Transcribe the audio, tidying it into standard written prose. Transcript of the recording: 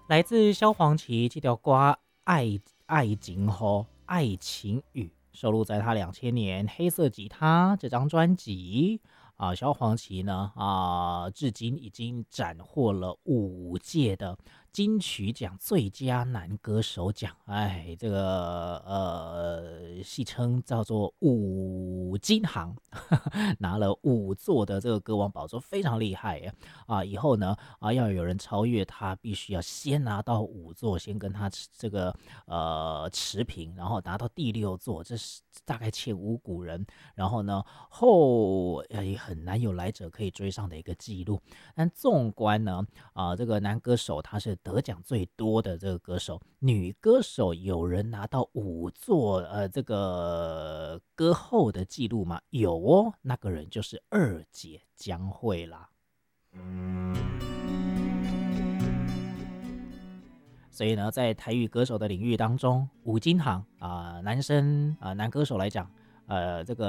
来自萧煌奇这条歌《爱情吼爱情雨》，收录在他2000年《黑色吉他》这张专辑。萧煌奇呢至今已经斩获了5届的金曲奖最佳男歌手奖，这个戏称叫做五金行，拿了5座的这个歌王宝座，非常厉害耶！以后呢要有人超越他，必须要先拿到5座，先跟他这个持平，然后拿到第6座，这是大概前无古人。然后呢也很难有来者可以追上的一个记录。但纵观呢这个男歌手他是得奖最多的这个歌手，女歌手有人拿到5座这个歌后的记录吗？有哦，那个人就是二姐江蕙啦。所以呢，在台语歌手的领域当中，五金行男歌手来讲，这个